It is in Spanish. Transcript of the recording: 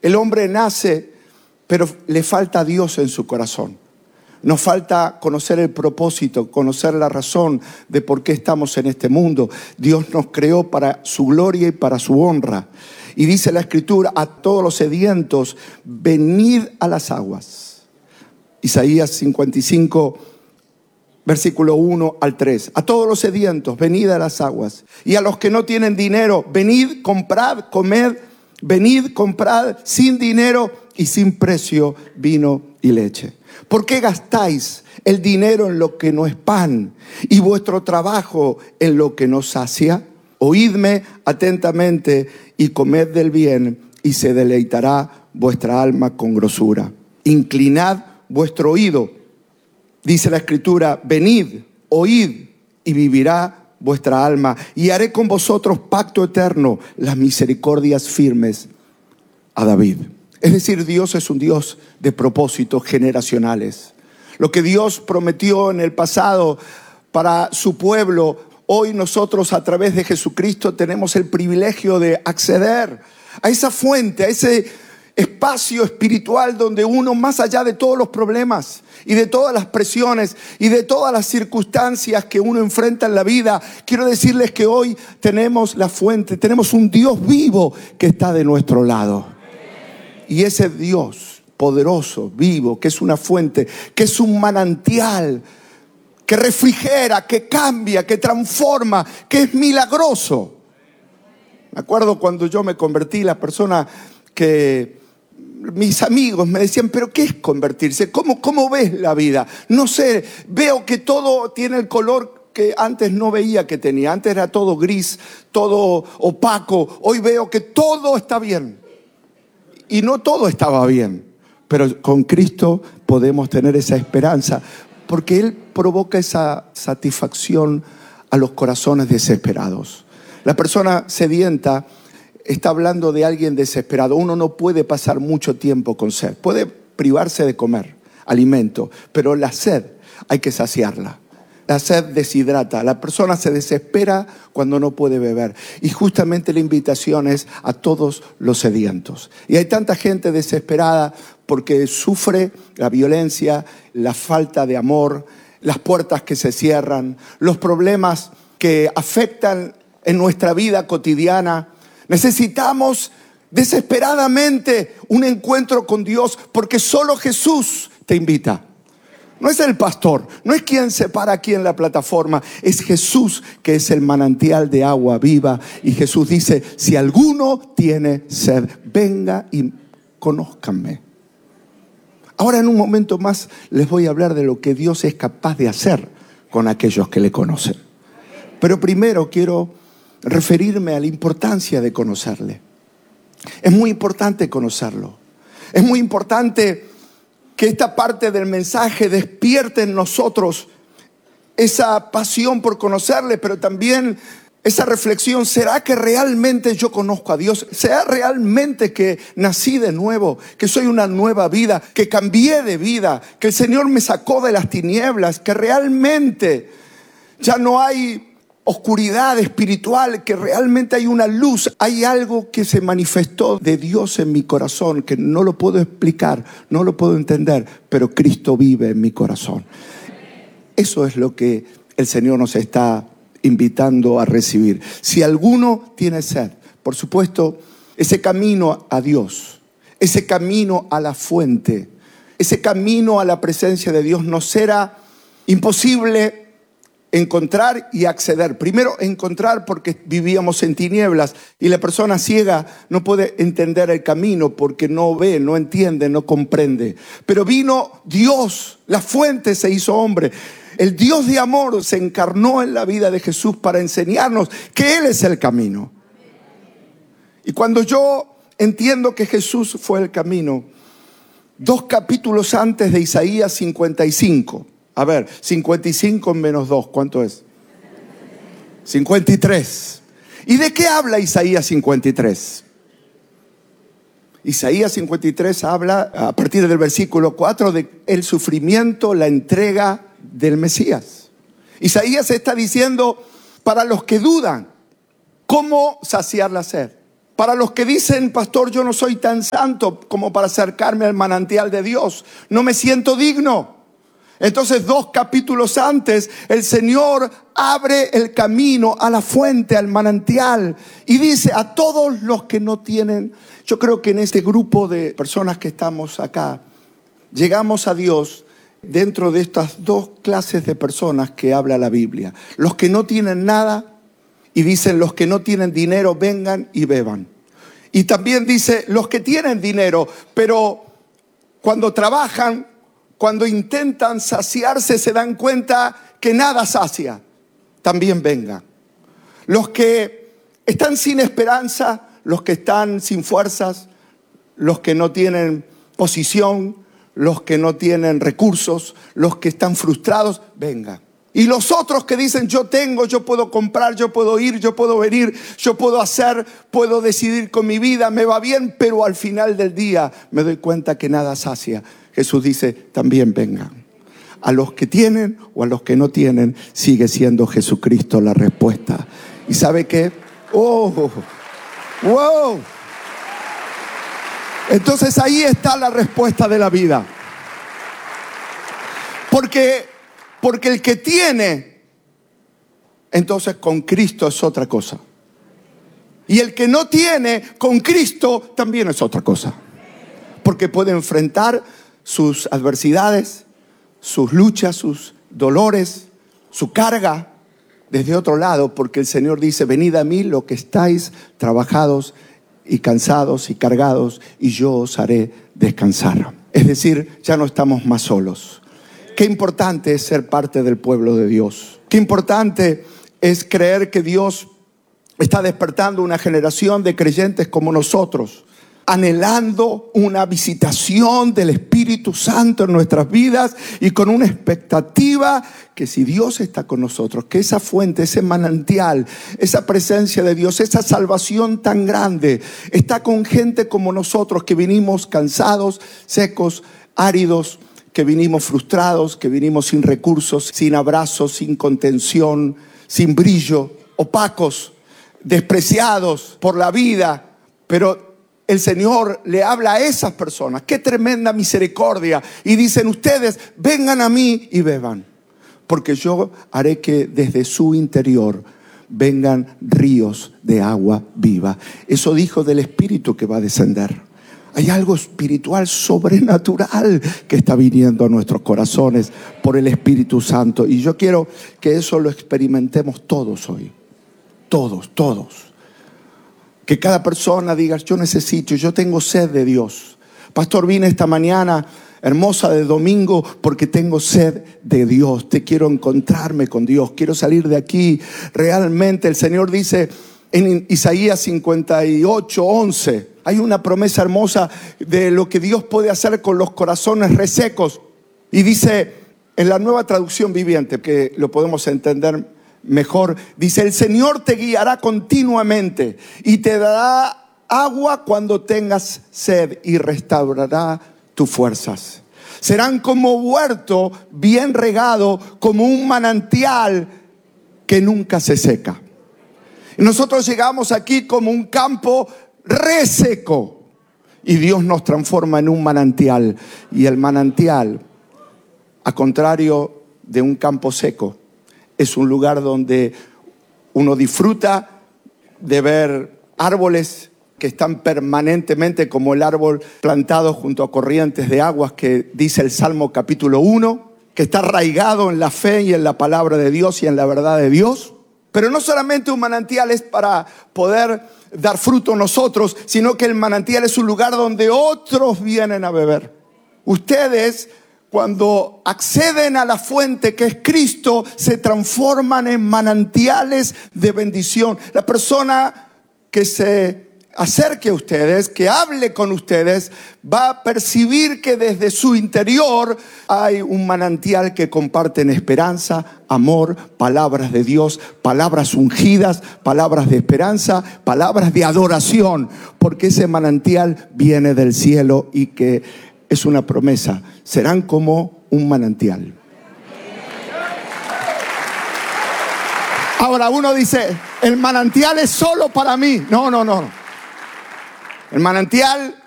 El hombre nace, pero le falta a Dios en su corazón. Nos falta conocer el propósito, conocer la razón de por qué estamos en este mundo. Dios nos creó para su gloria y para su honra. Y dice la Escritura, a todos los sedientos, venid a las aguas. Isaías 55, versículo 1 al 3. A todos los sedientos, venid a las aguas. Y a los que no tienen dinero, venid, comprad, comed. Venid, comprad sin dinero y sin precio vino y leche. ¿Por qué gastáis el dinero en lo que no es pan y vuestro trabajo en lo que no sacia? Oídme atentamente y comed del bien, y se deleitará vuestra alma con grosura. Inclinad vuestro oído. Dice la Escritura, venid, oíd, y vivirá vuestra alma, y haré con vosotros pacto eterno, las misericordias firmes a David. Es decir, Dios es un Dios de propósitos generacionales. Lo que Dios prometió en el pasado para su pueblo, hoy nosotros a través de Jesucristo tenemos el privilegio de acceder a esa fuente, a ese espacio espiritual donde uno, más allá de todos los problemas y de todas las presiones y de todas las circunstancias que uno enfrenta en la vida, quiero decirles que hoy tenemos la fuente, tenemos un Dios vivo que está de nuestro lado. Y ese Dios poderoso, vivo, que es una fuente, que es un manantial, que refrigera, que cambia, que transforma, que es milagroso. Me acuerdo cuando yo me convertí, la persona que mis amigos me decían, ¿pero qué es convertirse? ¿Cómo ves la vida? No sé, veo que todo tiene el color que antes no veía que tenía. Antes era todo gris, todo opaco. Hoy veo que todo está bien. Y no todo estaba bien, pero con Cristo podemos tener esa esperanza, porque Él provoca esa satisfacción a los corazones desesperados. La persona sedienta está hablando de alguien desesperado. Uno no puede pasar mucho tiempo con sed. Puede privarse de comer alimento, pero la sed hay que saciarla. La sed deshidrata. La persona se desespera cuando no puede beber. Y justamente la invitación es a todos los sedientos. Y hay tanta gente desesperada porque sufre la violencia, la falta de amor, las puertas que se cierran, los problemas que afectan en nuestra vida cotidiana. Necesitamos desesperadamente un encuentro con Dios, porque solo Jesús te invita. No es el pastor, no es quien se para aquí en la plataforma, es Jesús, que es el manantial de agua viva. Y Jesús dice, si alguno tiene sed, venga y conózcanme. Ahora, en un momento más les voy a hablar de lo que Dios es capaz de hacer con aquellos que le conocen. Pero primero quiero referirme a la importancia de conocerle. Es muy importante conocerlo. Es muy importante que esta parte del mensaje despierte en nosotros esa pasión por conocerle, pero también esa reflexión: ¿será que realmente yo conozco a Dios? ¿Será realmente que nací de nuevo, que soy una nueva vida, que cambié de vida, que el Señor me sacó de las tinieblas, que realmente ya no hay oscuridad espiritual, que realmente hay una luz, hay algo que se manifestó de Dios en mi corazón, que no lo puedo explicar, no lo puedo entender, pero Cristo vive en mi corazón? Eso es lo que el Señor nos está invitando a recibir. Si alguno tiene sed, por supuesto, ese camino a Dios, ese camino a la fuente, ese camino a la presencia de Dios nos será imposible encontrar y acceder. Primero, encontrar, porque vivíamos en tinieblas y la persona ciega no puede entender el camino porque no ve, no entiende, no comprende. Pero vino Dios, la fuente se hizo hombre. El Dios de amor se encarnó en la vida de Jesús para enseñarnos que Él es el camino. Y cuando yo entiendo que Jesús fue el camino, 2 capítulos antes de Isaías 55, a ver, 55 menos 2, ¿cuánto es? 53. ¿Y de qué habla Isaías 53? Isaías 53 habla, a partir del versículo 4, de el sufrimiento, la entrega del Mesías. Isaías está diciendo, para los que dudan, ¿cómo saciar la sed? Para los que dicen, pastor, yo no soy tan santo como para acercarme al manantial de Dios, no me siento digno. Entonces 2 capítulos antes, el Señor abre el camino a la fuente, al manantial, y dice a todos los que no tienen. Yo creo que en este grupo de personas que estamos acá, llegamos a Dios dentro de estas 2 clases de personas que habla la Biblia. Los que no tienen nada, y dicen los que no tienen dinero, vengan y beban. Y también dice los que tienen dinero, pero cuando trabajan, cuando intentan saciarse, se dan cuenta que nada sacia. También vengan. Los que están sin esperanza, los que están sin fuerzas, los que no tienen posición, los que no tienen recursos, los que están frustrados, vengan. Y los otros que dicen, yo tengo, yo puedo comprar, yo puedo ir, yo puedo venir, yo puedo hacer, puedo decidir con mi vida, me va bien, pero al final del día me doy cuenta que nada sacia. Jesús dice, también vengan. A los que tienen o a los que no tienen, sigue siendo Jesucristo la respuesta. ¿Y sabe qué? ¡Oh! ¡Wow! Entonces ahí está la respuesta de la vida. Porque el que tiene, entonces con Cristo es otra cosa. Y el que no tiene, con Cristo también es otra cosa. Porque puede enfrentar sus adversidades, sus luchas, sus dolores, su carga desde otro lado. Porque el Señor dice, venid a mí los que estáis trabajados y cansados y cargados, y yo os haré descansar. Es decir, ya no estamos más solos. Qué importante es ser parte del pueblo de Dios. Qué importante es creer que Dios está despertando una generación de creyentes como nosotros, anhelando una visitación del Espíritu Santo en nuestras vidas y con una expectativa que si Dios está con nosotros, que esa fuente, ese manantial, esa presencia de Dios, esa salvación tan grande, está con gente como nosotros que vinimos cansados, secos, áridos, que vinimos frustrados, que vinimos sin recursos, sin abrazos, sin contención, sin brillo, opacos, despreciados por la vida. Pero el Señor le habla a esas personas. ¡Qué tremenda misericordia! Y dicen, ustedes vengan a mí y beban, porque yo haré que desde su interior vengan ríos de agua viva. Eso dijo del Espíritu que va a descender. Hay algo espiritual sobrenatural que está viniendo a nuestros corazones por el Espíritu Santo. Y yo quiero que eso lo experimentemos todos hoy. Todos. Que cada persona diga, yo necesito, yo tengo sed de Dios. Pastor, vine esta mañana hermosa de domingo porque tengo sed de Dios. Te quiero encontrarme con Dios. Quiero salir de aquí. Realmente el Señor dice en Isaías 58:11, hay una promesa hermosa de lo que Dios puede hacer con los corazones resecos. Y dice en la Nueva Traducción Viviente, que lo podemos entender mejor, dice, el Señor te guiará continuamente y te dará agua cuando tengas sed y restaurará tus fuerzas. Serán como huerto bien regado, como un manantial que nunca se seca. Y nosotros llegamos aquí como un campo reseco y Dios nos transforma en un manantial. Y el manantial, a contrario de un campo seco, es un lugar donde uno disfruta de ver árboles que están permanentemente como el árbol plantado junto a corrientes de aguas que dice el Salmo capítulo 1, que está arraigado en la fe y en la palabra de Dios y en la verdad de Dios. Pero no solamente un manantial es para poder dar fruto nosotros, sino que el manantial es un lugar donde otros vienen a beber. Ustedes, cuando acceden a la fuente que es Cristo, se transforman en manantiales de bendición. La persona que se acerque a ustedes, que hable con ustedes, va a percibir que desde su interior hay un manantial que comparten esperanza, amor, palabras de Dios, palabras ungidas, palabras de esperanza, palabras de adoración, porque ese manantial viene del cielo y que es una promesa. Serán como un manantial. Ahora uno dice, el manantial es solo para mí. No. El manantial